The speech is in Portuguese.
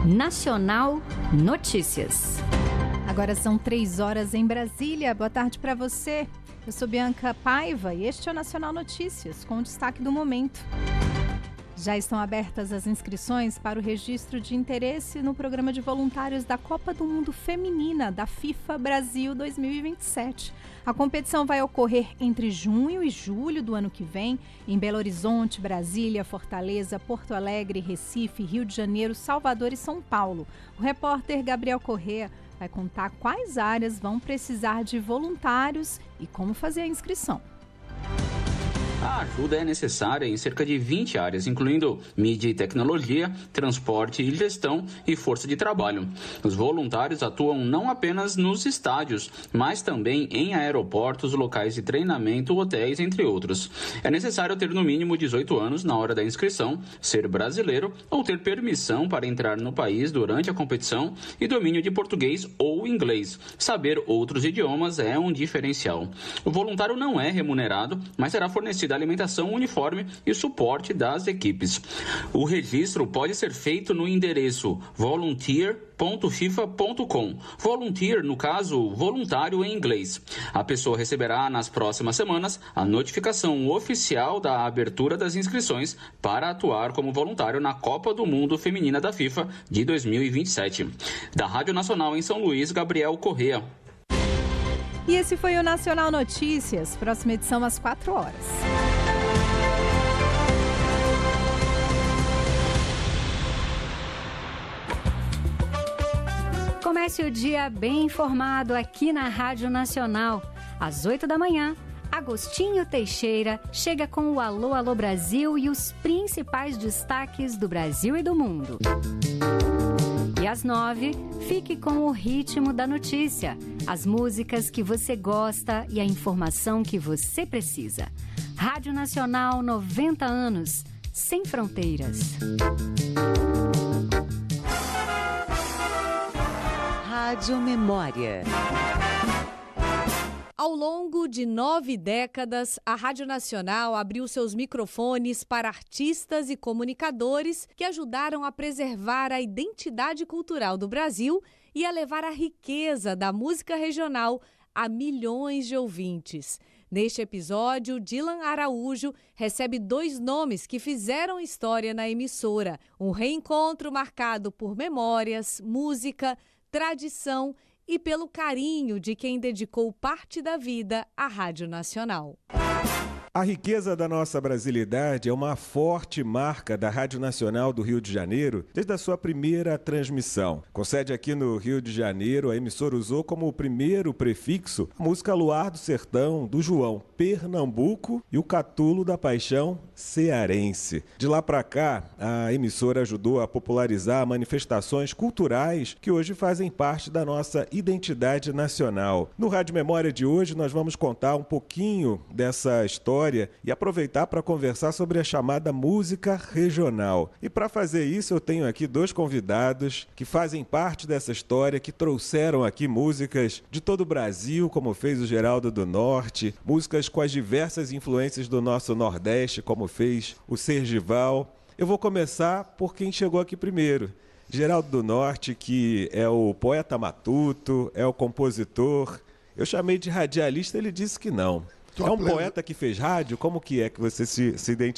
Nacional Notícias. Agora são 3h em Brasília. Boa tarde para você. Eu sou Bianca Paiva e este é o Nacional Notícias, com o destaque do momento. Já estão abertas as inscrições para o registro de interesse no programa de voluntários da Copa do Mundo Feminina da FIFA Brasil 2027. A competição vai ocorrer entre junho e julho do ano que vem em Belo Horizonte, Brasília, Fortaleza, Porto Alegre, Recife, Rio de Janeiro, Salvador e São Paulo. O repórter Gabriel Corrêa vai contar quais áreas vão precisar de voluntários e como fazer a inscrição. A ajuda é necessária em cerca de 20 áreas, incluindo mídia e tecnologia, transporte e gestão e força de trabalho. Os voluntários atuam não apenas nos estádios, mas também em aeroportos, locais de treinamento, hotéis, entre outros. É necessário ter no mínimo 18 anos na hora da inscrição, ser brasileiro ou ter permissão para entrar no país durante a competição e domínio de português ou inglês. Saber outros idiomas é um diferencial. O voluntário não é remunerado, mas será fornecido alimentação, uniforme e suporte das equipes. O registro pode ser feito no endereço volunteer.fifa.com. Volunteer, no caso, voluntário em inglês. A pessoa receberá nas próximas semanas a notificação oficial da abertura das inscrições para atuar como voluntário na Copa do Mundo Feminina da FIFA de 2027. Da Rádio Nacional em São Luís, Gabriel Corrêa. E esse foi o Nacional Notícias. Próxima edição às 4h. Comece o dia bem informado aqui na Rádio Nacional. Às 8h, Agostinho Teixeira chega com o Alô, Alô Brasil e os principais destaques do Brasil e do mundo. E às 9h, fique com o ritmo da notícia, as músicas que você gosta e a informação que você precisa. Rádio Nacional, 90 anos, sem fronteiras. Rádio Memória. Ao longo de 9 décadas, a Rádio Nacional abriu seus microfones para artistas e comunicadores que ajudaram a preservar a identidade cultural do Brasil e a levar a riqueza da música regional a milhões de ouvintes. Neste episódio, Dylan Araújo recebe 2 nomes que fizeram história na emissora. Um reencontro marcado por memórias, música, tradição e pelo carinho de quem dedicou parte da vida à Rádio Nacional. A riqueza da nossa brasilidade é uma forte marca da Rádio Nacional do Rio de Janeiro desde a sua primeira transmissão. Com sede aqui no Rio de Janeiro, a emissora usou como primeiro prefixo a música Luar do Sertão, do João, Pernambuco, e o Catulo da Paixão, cearense. De lá para cá, a emissora ajudou a popularizar manifestações culturais que hoje fazem parte da nossa identidade nacional. No Rádio Memória de hoje, nós vamos contar um pouquinho dessa história e aproveitar para conversar sobre a chamada música regional. E para fazer isso, eu tenho aqui 2 convidados que fazem parte dessa história, que trouxeram aqui músicas de todo o Brasil, como fez o Geraldo do Norte, músicas com as diversas influências do nosso Nordeste, como fez o Sergival. Eu vou começar por quem chegou aqui primeiro. Geraldo do Norte, que é o poeta matuto, é o compositor. Eu chamei de radialista, ele disse que não. É um poeta que fez rádio? Como que é que você se identifica?